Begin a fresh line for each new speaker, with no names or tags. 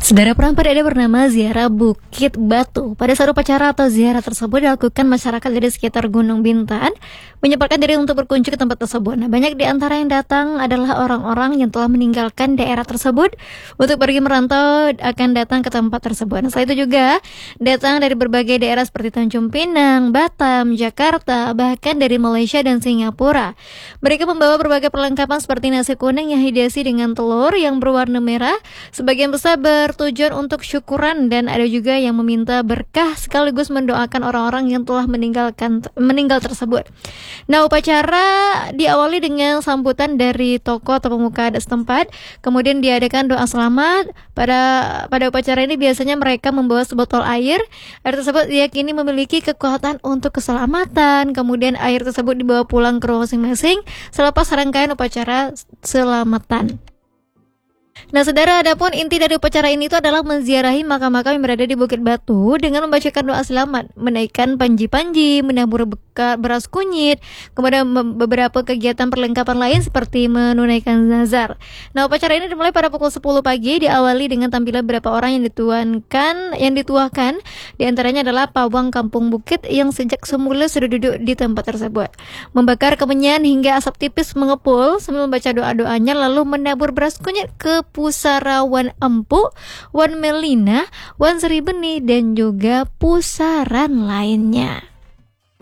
Saudara, perang pada ada bernama ziarah Bukit Batu. Pada saat upacara atau ziarah tersebut dilakukan masyarakat dari sekitar Gunung Bintan menyempatkan diri untuk berkunjung ke tempat tersebut. Nah, banyak di antara yang datang adalah orang-orang yang telah meninggalkan daerah tersebut untuk pergi merantau akan datang ke tempat tersebut. Nah, selain itu juga datang dari berbagai daerah seperti Tanjung Pinang, Batam, Jakarta, bahkan dari Malaysia dan Singapura. Mereka membawa berbagai perlengkapan seperti nasi kuning yang hiasi dengan telur yang berwarna merah. Sebagian besar bertujuan untuk syukuran dan ada juga yang meminta berkah sekaligus mendoakan orang-orang yang telah meninggal tersebut. Nah, upacara diawali dengan sambutan dari tokoh atau pemuka adat setempat, kemudian diadakan doa selamat. Pada upacara ini biasanya mereka membawa sebotol air. Air tersebut diyakini memiliki kekuatan untuk keselamatan. Kemudian air tersebut dibawa pulang ke rumah masing-masing selepas rangkaian upacara selamatan. Nah, saudara, adapun inti dari upacara ini itu adalah menziarahi makam-makam yang berada di Bukit Batu dengan membacakan doa selamat, menaikkan panji-panji, menabur beras kunyit, kemudian beberapa kegiatan perlengkapan lain seperti menunaikan nazar. Nah, upacara ini dimulai pada pukul 10 pagi, diawali dengan tampilan beberapa orang yang dituakan. Di antaranya adalah pawang Kampung Bukit yang sejak semula sudah duduk di tempat tersebut, membakar kemenyan hingga asap tipis mengepul sambil membaca doa-doanya, lalu menabur beras kunyit ke pusara Wan Empu, Wan Melina, Wan Sri Benih, dan juga pusaran lainnya.